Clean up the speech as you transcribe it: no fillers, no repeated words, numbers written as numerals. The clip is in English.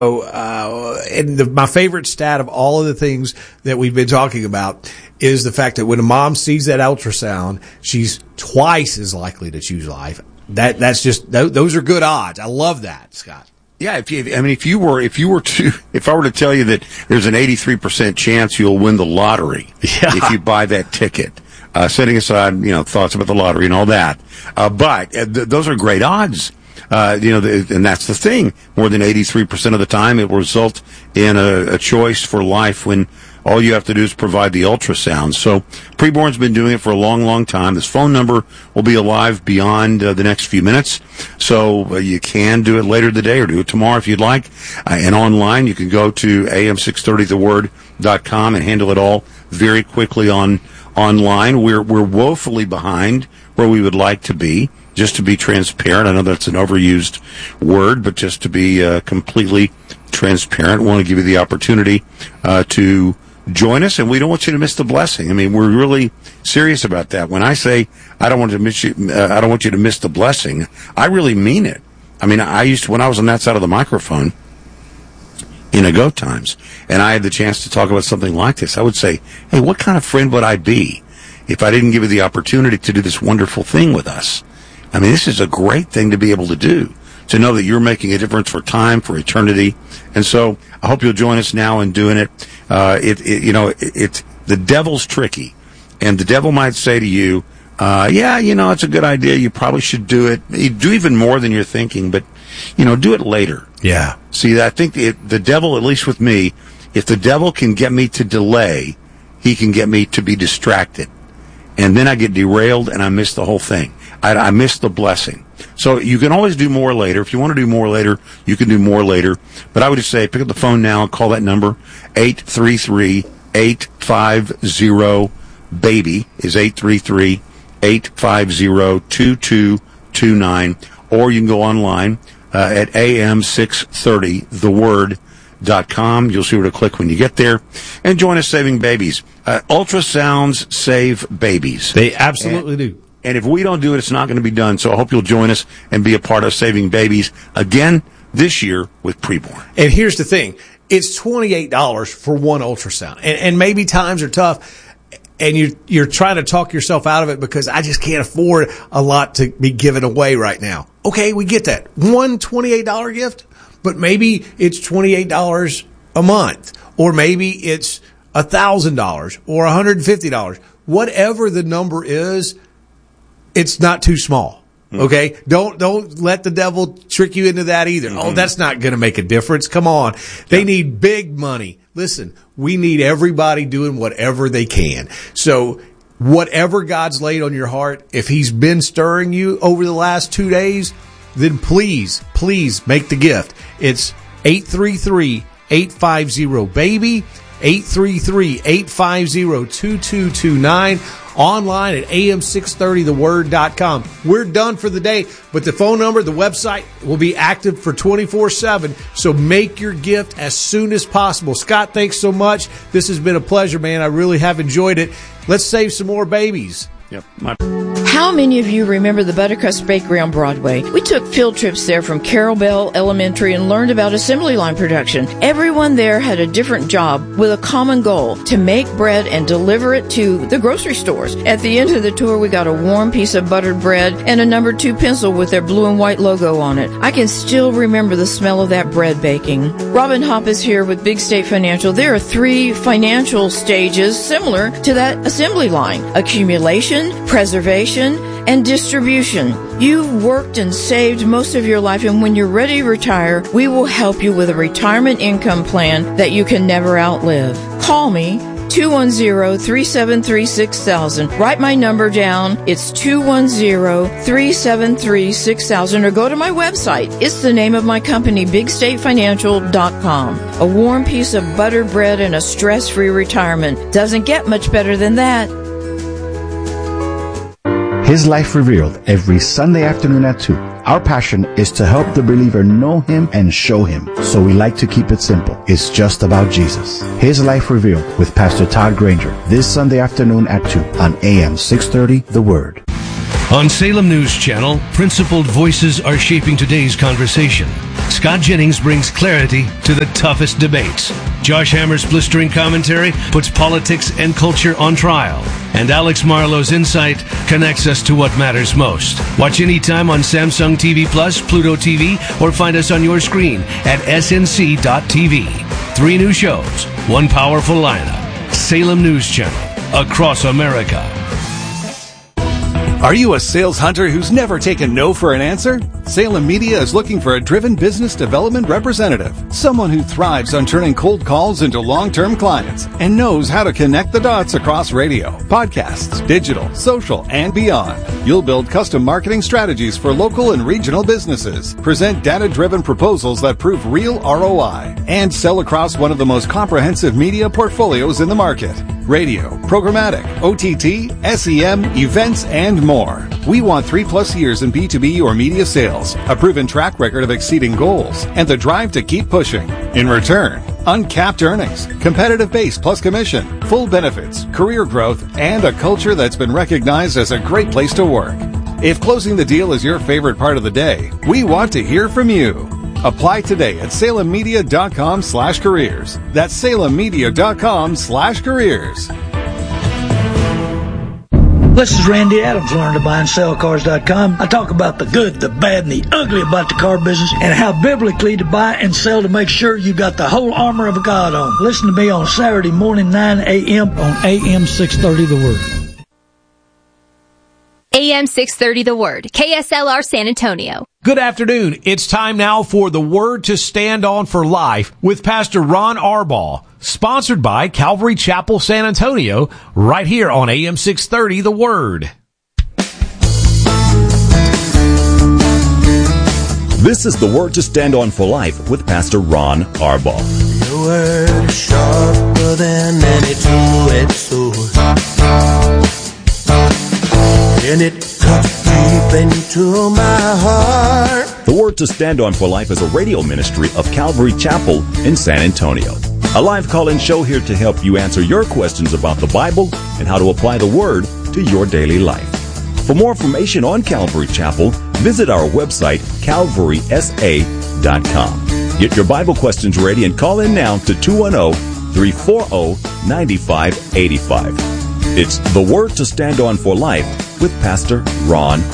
And my favorite stat of all of the things that we've been talking about is the fact that when a mom sees that ultrasound, she's twice as likely to choose life. That's just, those are good odds. I love that, Scott. Yeah, if I were to tell you that there's an 83% chance you'll win the lottery if you buy that ticket, setting aside, thoughts about the lottery and all that. But those are great odds. And that's the thing. More than 83% of the time, it will result in a choice for life when all you have to do is provide the ultrasound. So Preborn's been doing it for a long, long time. This phone number will be alive beyond the next few minutes. So you can do it later today or do it tomorrow if you'd like. And online, you can go to am630theword.com and handle it all very quickly online. We're woefully behind where we would like to be. Just to be transparent, I know that's an overused word, but just to be completely transparent, we want to give you the opportunity to join us, and we don't want you to miss the blessing. I mean, we're really serious about that. When I say I don't want you to miss the blessing, I really mean it. I mean, when I was on that side of the microphone in Ago Times, and I had the chance to talk about something like this, I would say, hey, what kind of friend would I be if I didn't give you the opportunity to do this wonderful thing with us? I mean, this is a great thing to be able to do, to know that you're making a difference for time, for eternity. And so I hope you'll join us now in doing it. The devil's tricky. And the devil might say to you, it's a good idea. You probably should do it. You do even more than you're thinking, but, do it later. Yeah. See, I think the devil, at least with me, if the devil can get me to delay, he can get me to be distracted. And then I get derailed and I miss the whole thing. I miss the blessing. So you can always do more later. If you want to do more later, you can do more later. But I would just say, pick up the phone now and call that number, 833-850-BABY is 833-850-2229. Or you can go online at am630theword.com. You'll see where to click when you get there. And join us saving babies. Ultrasounds save babies. They absolutely do. And if we don't do it, it's not going to be done. So I hope you'll join us and be a part of saving babies again this year with Preborn. And here's the thing. It's $28 for one ultrasound. And maybe times are tough and you're trying to talk yourself out of it because I just can't afford a lot to be given away right now. Okay, we get that. One $28 gift, but maybe it's $28 a month, or maybe it's $1,000 or $150. Whatever the number is, it's not too small. Okay? Don't let the devil trick you into that either. Oh, that's not going to make a difference. Come on. They need big money. Listen, we need everybody doing whatever they can. So whatever God's laid on your heart, if he's been stirring you over the last 2 days, then please make the gift. It's 833-850-BABY, 833-850-2229. Online at am630theword.com. We're done for the day, but the phone number, the website will be active for 24/7. So make your gift as soon as possible. Scott, thanks so much. This has been a pleasure, man. I really have enjoyed it. Let's save some more babies. Yep. How many of you remember the Buttercrust Bakery on Broadway? We took field trips there from Carol Bell Elementary and learned about assembly line production. Everyone there had a different job with a common goal, to make bread and deliver it to the grocery stores. At the end of the tour, we got a warm piece of buttered bread and a number 2 pencil with their blue and white logo on it. I can still remember the smell of that bread baking. Robin Hopp is here with Big State Financial. There are 3 financial stages similar to that assembly line: accumulation, preservation, and distribution. You've worked and saved most of your life, and when you're ready to retire, we will help you with a retirement income plan that you can never outlive. Call me, 210-373-6000. Write my number down. It's 210-373-6000, or go to my website. It's the name of my company, BigStateFinancial.com. A warm piece of buttered bread and a stress-free retirement. Doesn't get much better than that. His Life Revealed every Sunday afternoon at 2. Our passion is to help the believer know him and show him. So we like to keep it simple. It's just about Jesus. His Life Revealed with Pastor Todd Granger this Sunday afternoon at 2 on AM 630 The Word. On Salem News Channel, principled voices are shaping today's conversation. Scott Jennings brings clarity to the toughest debates. Josh Hammer's blistering commentary puts politics and culture on trial. And Alex Marlowe's insight connects us to what matters most. Watch anytime on Samsung TV Plus, Pluto TV, or find us on your screen at snc.tv. 3 new shows, 1 powerful lineup. Salem News Channel, across America. Are you a sales hunter who's never taken no for an answer? Salem Media is looking for a driven business development representative, someone who thrives on turning cold calls into long-term clients and knows how to connect the dots across radio, podcasts, digital, social, and beyond. You'll build custom marketing strategies for local and regional businesses, present data-driven proposals that prove real ROI, and sell across one of the most comprehensive media portfolios in the market. Radio, programmatic, OTT, SEM, events, and more. We want 3+ years in B2B or media sales, a proven track record of exceeding goals, and the drive to keep pushing. In return, uncapped earnings, competitive base plus commission, full benefits, career growth, and a culture that's been recognized as a great place to work. If closing the deal is your favorite part of the day, we want to hear from you. Apply today at salemmedia.com/careers. That's salemmedia.com/careers. This is Randy Adams, learn to buy and sell cars.com. I talk about the good, the bad, and the ugly about the car business and how biblically to buy and sell to make sure you got the whole armor of God on. Listen to me on Saturday morning, 9 a.m. on AM 630 The Word. AM 630 The Word, KSLR San Antonio. Good afternoon. It's time now for the Word to Stand On for Life with Pastor Ron Arbaugh, sponsored by Calvary Chapel San Antonio, right here on AM 630 The Word. This is the Word to Stand On for Life with Pastor Ron Arbaugh. Your word is sharper than any two-edged sword, and it cuts deep into my heart. The Word to Stand On for Life is a radio ministry of Calvary Chapel in San Antonio. A live call-in show here to help you answer your questions about the Bible and how to apply the Word to your daily life. For more information on Calvary Chapel, visit our website, calvarysa.com. Get your Bible questions ready and call in now to 210-340-9585. It's the Word to Stand On for Life with Pastor Ron